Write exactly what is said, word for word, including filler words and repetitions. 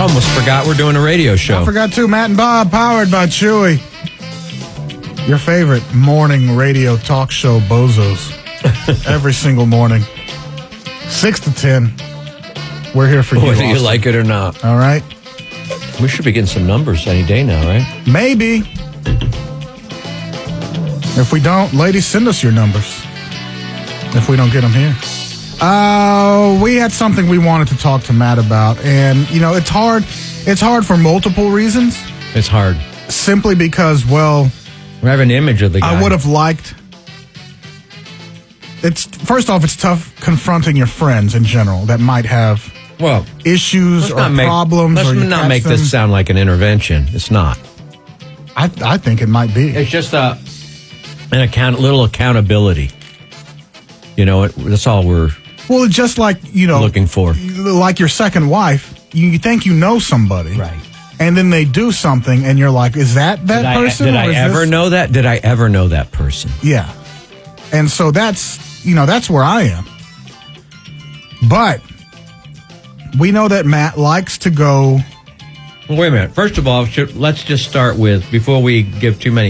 almost forgot we're doing a radio show. I forgot too. Matt and Bob, powered by Chewy. Your favorite morning radio talk show bozos. Every single morning. six to ten. We're here for you, Whether you Austin. like it or not. All right? We should be getting some numbers any day now, right? Maybe. If we don't, ladies, send us your numbers. If we don't get them here. Uh, we had something we wanted to talk to Matt about. And, you know, it's hard. It's hard for multiple reasons. It's hard. Simply because, well... We have an image of the guy. I would have liked... It's first off, it's tough confronting your friends in general that might have well, issues or make, problems. Let's or not make them. this sound like an intervention. It's not. I I think it might be. It's just a an account, little accountability. You know, it, that's all we're well, it's just like you know, looking for. Like your second wife, you, you think you know somebody, right? And then they do something, and you're like, "Is that that did person?" I, did I ever this? know that? Did I ever know that person? Yeah, and so that's you know that's where I am. But we know that Matt likes to go. Well, wait a minute. First of all, should, let's just start with before we give too many